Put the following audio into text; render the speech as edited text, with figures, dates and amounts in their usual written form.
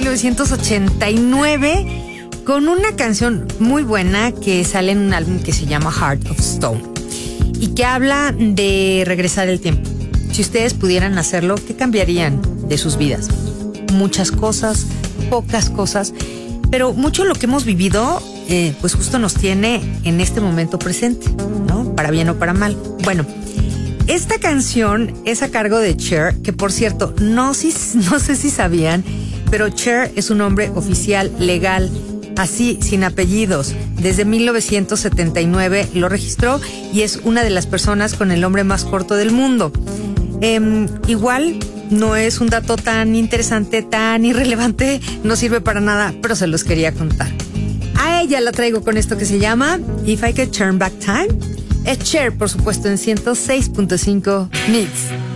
1989 con una canción muy buena que sale en un álbum que se llama Heart of Stone y que habla de regresar el tiempo. Si ustedes pudieran hacerlo, ¿qué cambiarían de sus vidas? Muchas cosas, pocas cosas, pero mucho de lo que hemos vivido, pues justo nos tiene en este momento presente, ¿no? Para bien o para mal. Bueno, esta canción es a cargo de Cher, que por cierto, no sé si sabían, pero Cher es un nombre oficial, legal, así, sin apellidos. Desde 1979 lo registró y es una de las personas con el nombre más corto del mundo. Igual no es un dato tan interesante, tan irrelevante, no sirve para nada, pero se los quería contar. A ella la traigo con esto que se llama If I Could Turn Back Time. Es Cher, por supuesto, en 106.5 Mix.